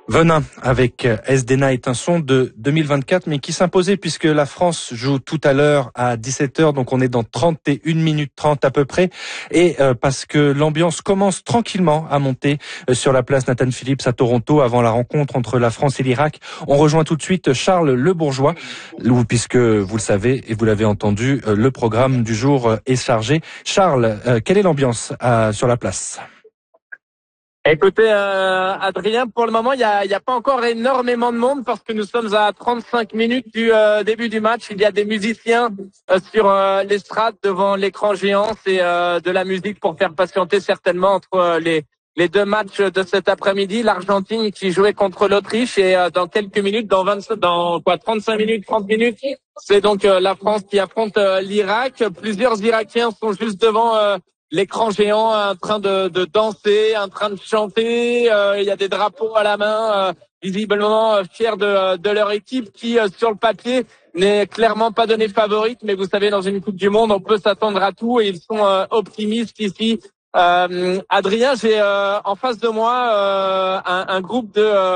Venin avec SD Night, un son de 2024 mais qui s'imposait puisque la France joue tout à l'heure à 17h, donc on est dans 31 minutes 30 à peu près, et parce que l'ambiance commence tranquillement à monter sur la place Nathan Phillips à Toronto avant la rencontre entre la France et l'Irak. On rejoint tout de suite Charles Le Bourgeois, puisque vous le savez et vous l'avez entendu, le programme du jour est chargé. Charles, quelle est l'ambiance sur la place ? Écoutez, Adrien, pour le moment, il y a pas encore énormément de monde parce que nous sommes à 35 minutes du début du match. Il y a des musiciens sur l'estrade devant l'écran géant. C'est de la musique pour faire patienter certainement entre les deux matchs de cet après-midi. L'Argentine qui jouait contre l'Autriche et dans quelques minutes, dans 35 minutes, 30 minutes, c'est donc la France qui affronte l'Irak. Plusieurs Irakiens sont juste devant l'écran géant, en train de danser, en train de chanter. Il y a des drapeaux à la main, visiblement fiers de leur équipe qui, sur le papier, n'est clairement pas donnée favorite. Mais vous savez, dans une Coupe du Monde, on peut s'attendre à tout et ils sont optimistes ici. Adrien, j'ai en face de moi un groupe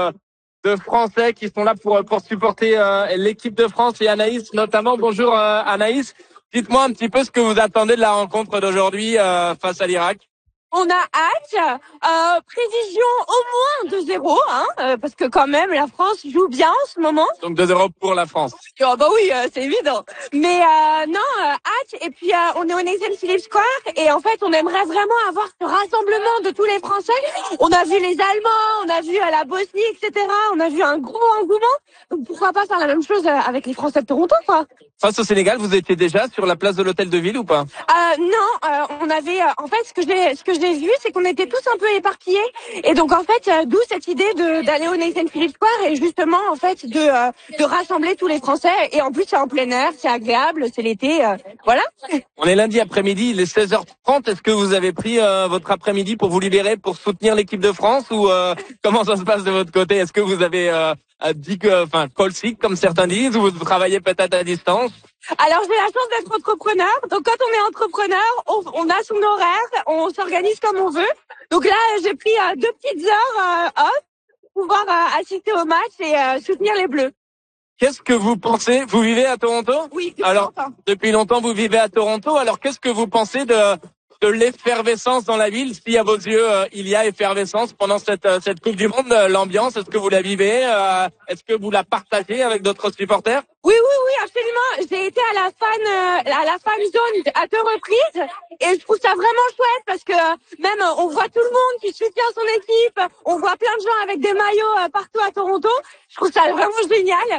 de Français qui sont là pour supporter l'équipe de France et Anaïs notamment. Bonjour Anaïs. Dites-moi un petit peu ce que vous attendez de la rencontre d'aujourd'hui face à l'Irak. On a hâte, prévision au moins 2-0, parce que quand même la France joue bien en ce moment. Donc 2-0 pour la France. Oh bah oui, c'est évident. Mais hâte, et puis on est au Nathan Phillips Square, et en fait on aimerait vraiment avoir ce rassemblement de tous les Français. On a vu les Allemands, on a vu la Bosnie, etc. On a vu un gros engouement. Donc pourquoi pas faire la même chose avec les Français de Toronto, quoi. Face au Sénégal, vous étiez déjà sur la place de l'hôtel de ville ou pas? Non, on avait en fait ce que j'ai vu, c'est qu'on était tous un peu éparpillés, et donc en fait d'où cette idée d'aller au Nathan Phillips Square et justement en fait de rassembler tous les Français, et en plus c'est en plein air, c'est agréable, c'est l'été, voilà. On est lundi après-midi, il est 16h30. Est-ce que vous avez pris votre après-midi pour vous libérer, pour soutenir l'équipe de France, ou comment ça se passe de votre côté? Est-ce que vous avez dit call sick comme certains disent, ou vous travaillez peut-être à distance? Alors j'ai la chance d'être entrepreneur, donc quand on est entrepreneur, on a son horaire, on s'organise comme on veut. Donc là j'ai pris 2 petites heures off pour pouvoir assister au match et soutenir les Bleus. Qu'est-ce que vous pensez? Vous vivez à Toronto? Oui, depuis longtemps vous vivez à Toronto. Alors qu'est-ce que vous pensez de l'effervescence dans la ville? Si à vos yeux il y a effervescence pendant cette Coupe du Monde, l'ambiance, est-ce que vous la vivez? Est-ce que vous la partagez avec d'autres supporters? Oui, absolument. J'ai été à la fan zone à 2 reprises, et je trouve ça vraiment chouette parce que même on voit tout le monde qui soutient son équipe, on voit plein de gens avec des maillots partout à Toronto. Je trouve ça vraiment génial.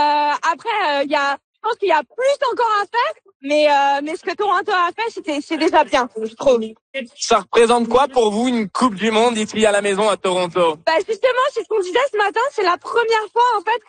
Après, je pense qu'il y a plus encore à faire, mais ce que Toronto a fait, c'est déjà bien, je trouve. Ça représente quoi pour vous une Coupe du Monde ici à la maison à Toronto? Justement, c'est ce qu'on disait ce matin, c'est la première fois en fait